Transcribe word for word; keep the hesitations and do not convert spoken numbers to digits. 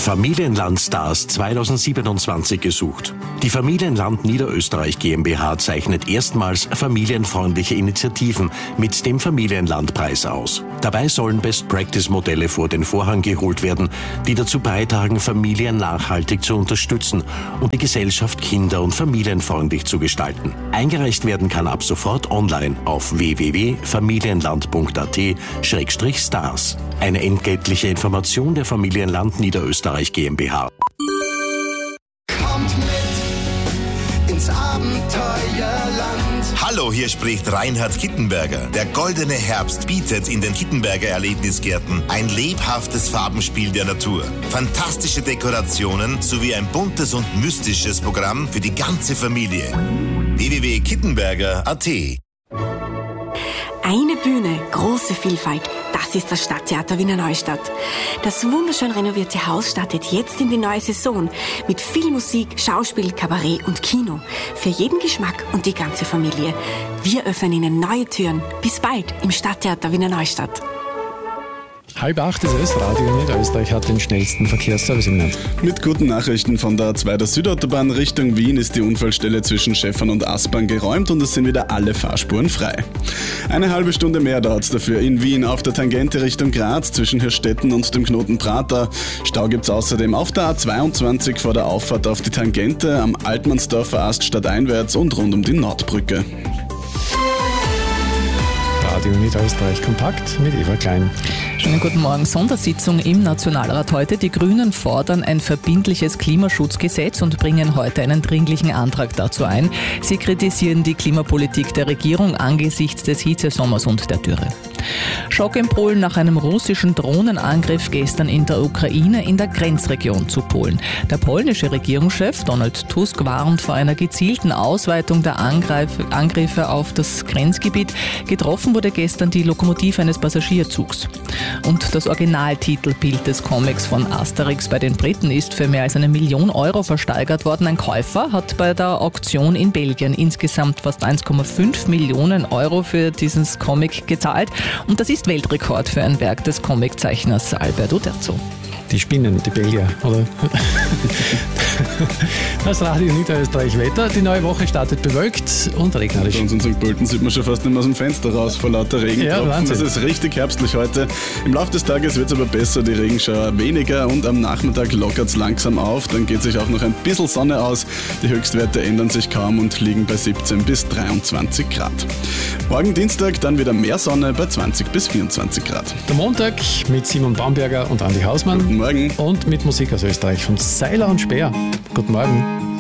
Familienland Stars zweitausendsiebenundzwanzig gesucht. Die Familienland Niederösterreich GmbH zeichnet erstmals familienfreundliche Initiativen mit dem Familienlandpreis aus. Dabei sollen Best-Practice-Modelle vor den Vorhang geholt werden, die dazu beitragen, Familien nachhaltig zu unterstützen und die Gesellschaft kinder- und familienfreundlich zu gestalten. Eingereicht werden kann ab sofort online auf w w w punkt familienland punkt a t Schrägstrich stars. Eine entgeltliche Information der Familienland Niederösterreich GmbH. Kommt mit ins Abenteuerland. Hallo, hier spricht Reinhard Kittenberger. Der goldene Herbst bietet in den Kittenberger Erlebnisgärten ein lebhaftes Farbenspiel der Natur, fantastische Dekorationen sowie ein buntes und mystisches Programm für die ganze Familie. w w w punkt kittenberger punkt a t. Eine Bühne, große Vielfalt. Das ist das Stadttheater Wiener Neustadt. Das wunderschön renovierte Haus startet jetzt in die neue Saison mit viel Musik, Schauspiel, Kabarett und Kino. Für jeden Geschmack und die ganze Familie. Wir öffnen Ihnen neue Türen. Bis bald im Stadttheater Wiener Neustadt. Halb acht ist es. Radio Niederösterreich hat den schnellsten Verkehrsservice im Land. Mit guten Nachrichten von der A zwei der Südautobahn Richtung Wien ist die Unfallstelle zwischen Schäffern und Aspern geräumt und es sind wieder alle Fahrspuren frei. Eine halbe Stunde mehr dauert es dafür in Wien auf der Tangente Richtung Graz zwischen Hirstetten und dem Knoten Prater. Stau gibt es außerdem auf der A zweiundzwanzig vor der Auffahrt auf die Tangente, am Altmannsdorfer Ast stadteinwärts und rund um die Nordbrücke. Radio Niederösterreich kompakt mit Eva Klein. Schönen guten Morgen. Sondersitzung im Nationalrat heute. Die Grünen fordern ein verbindliches Klimaschutzgesetz und bringen heute einen dringlichen Antrag dazu ein. Sie kritisieren die Klimapolitik der Regierung angesichts des Hitzesommers und der Dürre. Schock in Polen nach einem russischen Drohnenangriff gestern in der Ukraine in der Grenzregion zu Polen. Der polnische Regierungschef Donald Tusk warnt vor einer gezielten Ausweitung der Angreif- Angriffe auf das Grenzgebiet. Getroffen wurde gestern die Lokomotive eines Passagierzugs. Und das Originaltitelbild des Comics von Asterix bei den Briten ist für mehr als eine Million Euro versteigert worden. Ein Käufer hat bei der Auktion in Belgien insgesamt fast eins Komma fünf Millionen Euro für dieses Comic gezahlt. Und das ist Weltrekord für ein Werk des Comiczeichners Alberto Uderzo. Die Spinnen, die Belgier, oder? Das Radio Niederösterreich Wetter. Die neue Woche startet bewölkt und regnerisch. Bei uns in Sankt Pölten sieht man schon fast nicht mehr aus dem Fenster raus vor lauter Regentropfen. Ja, Wahnsinn. Es ist richtig herbstlich heute. Im Laufe des Tages wird es aber besser, die Regenschauer weniger und am Nachmittag lockert es langsam auf. Dann geht sich auch noch ein bisschen Sonne aus. Die Höchstwerte ändern sich kaum und liegen bei siebzehn bis dreiundzwanzig Grad. Morgen Dienstag dann wieder mehr Sonne bei zwanzig bis vierundzwanzig Grad. Der Montag mit Simon Baumberger und Andi Hausmann. Guten Morgen. Und mit Musik aus Österreich von Seiler und Speer. Guten Morgen.